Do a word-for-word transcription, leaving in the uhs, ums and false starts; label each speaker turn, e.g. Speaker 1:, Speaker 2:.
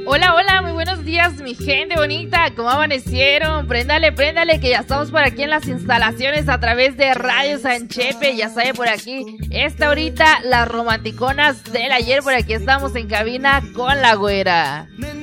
Speaker 1: Hola, hola, muy buenos días, mi gente bonita. ¿Cómo amanecieron? Préndale, préndale, que ya estamos por aquí en las instalaciones a través de Radio Sanchepe. Ya sabe, por aquí, esta ahorita, las romanticonas del ayer. Por aquí estamos en cabina con la güera.